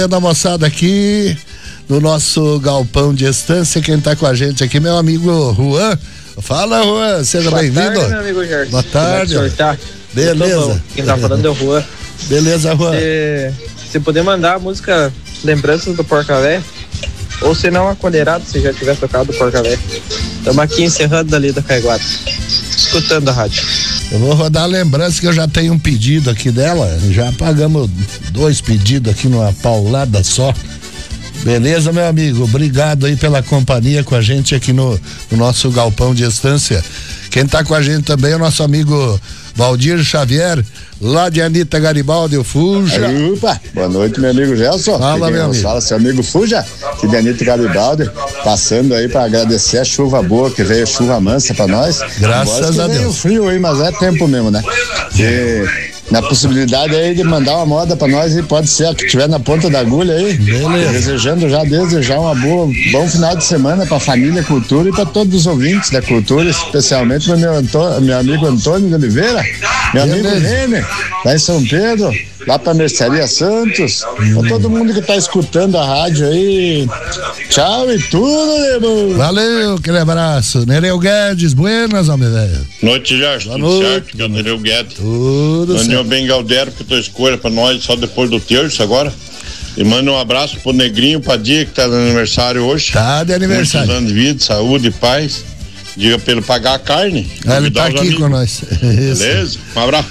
Da moçada aqui no nosso galpão de estância, quem tá com a gente aqui, meu amigo Juan. Fala, Juan, seja bem-vindo. Boa tarde, meu amigo Gerson. Boa tarde. Como é que o senhor tá? Beleza. Quem tá falando é o Juan. Beleza, Juan. Se puder mandar a música Lembranças do Porcavé, ou se não, a Colherado, se já tiver tocado o Porcavé. Estamos aqui encerrando dali da Caiguada, escutando a rádio. Eu vou rodar a lembrança que eu já tenho um pedido aqui dela. Já pagamos 2 pedidos aqui numa paulada só. Beleza, meu amigo? Obrigado aí pela companhia com a gente aqui no nosso galpão de estância. Quem tá com a gente também é o nosso amigo Valdir Xavier, lá de Anitta Garibaldi, o Fuja. Opa, boa noite, meu amigo Gelson. Fala, meu amigo. Fala, seu amigo Fuja, aqui de Anitta Garibaldi, passando aí pra agradecer a chuva boa, que veio chuva mansa pra nós. Graças a Deus. Veio frio aí, mas é tempo mesmo, né? E na possibilidade aí de mandar uma moda pra nós, e pode ser a que tiver na ponta da agulha aí. Beleza. Desejar bom final de semana pra família Cultura e pra todos os ouvintes da Cultura, especialmente pro meu amigo Antônio de Oliveira, meu amigo Rene, lá em São Pedro, lá pra Mercearia Santos, pra todo mundo que tá escutando a rádio aí. Tchau e tudo, nego. Valeu, aquele abraço. Nereu Guedes, buenas, homem velho. Noite, Jorge, tudo noite. certo? Que é o Nereu Guedes. Tudo certo. Daniel Ben Galdero, que tua escolha pra nós só depois do terço agora. E manda um abraço pro Negrinho Padilha, que tá no aniversário hoje. Tá de aniversário. Muitos anos de vida, saúde e paz. Diga pra ele pagar a carne. Ele tá aqui com nós. Beleza? Um abraço.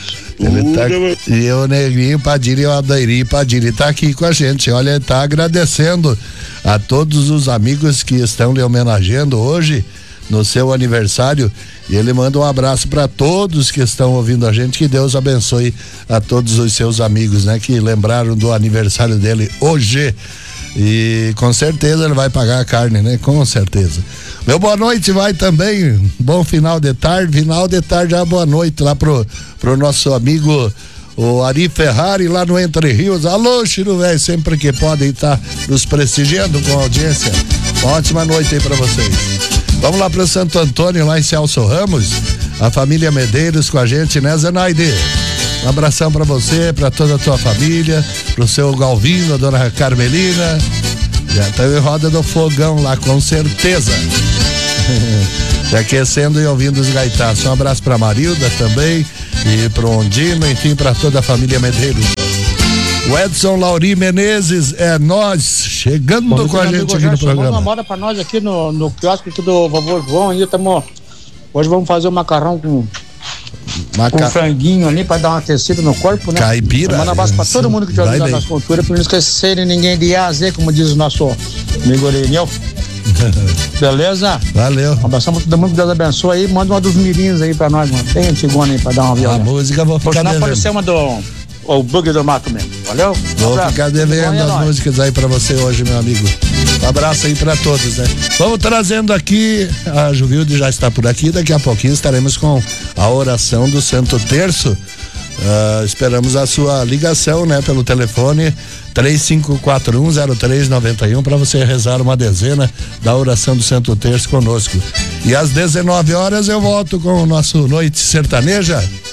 E o Negrinho Padilha e o Adairinho Padilha tá aqui com a gente. Olha, ele tá agradecendo a todos os amigos que estão lhe homenageando hoje no seu aniversário, e ele manda um abraço para todos que estão ouvindo a gente. Que Deus abençoe a todos os seus amigos, né, que lembraram do aniversário dele hoje. E com certeza ele vai pagar a carne, né? Com certeza. Meu boa noite vai também, bom final de tarde já boa noite lá pro nosso amigo o Ari Ferrari, lá no Entre Rios. Alô, Chiru, velho, sempre que podem estar nos prestigiando com a audiência. Uma ótima noite aí pra vocês. Vamos lá pro Santo Antônio, lá em Celso Ramos, a família Medeiros com a gente, né, Zenaide? Um abração pra você, pra toda a tua família, pro seu Galvinho, a dona Carmelina. Já tá em roda do fogão lá, com certeza. Se aquecendo e ouvindo os gaitaços. Um abraço pra Marilda também, e pro Ondino, enfim, pra toda a família Medeiros. O Edson Lauri Menezes, é nós, chegando com a gente aqui no programa. Uma moda pra nós aqui no quiosque aqui do vovô João, aí hoje vamos fazer um macarrão com franguinho ali pra dar uma aquecida no corpo, né? Caipira. Manda um abraço pra todo mundo que te ajuda nas culturas, pra não esquecerem ninguém de A a Z, como diz o nosso amigo Orenil. Beleza? Valeu. Um abração pra todo mundo, que Deus abençoe aí. Manda uma dos mirins aí pra nós, mano. Tem antigona aí pra dar uma viola. A música vou ficar devendo. Apareceu uma o bug do mato mesmo. Valeu? Vou ficar devendo as músicas aí pra você hoje, meu amigo. Um abraço aí pra todos, né? Vamos trazendo aqui, a Juvilde já está por aqui, daqui a pouquinho estaremos com a oração do Santo Terço. Esperamos a sua ligação, né, pelo telefone 35410391 para você rezar uma dezena da oração do Santo Terço conosco. E às 19 horas eu volto com o nosso Noite Sertaneja.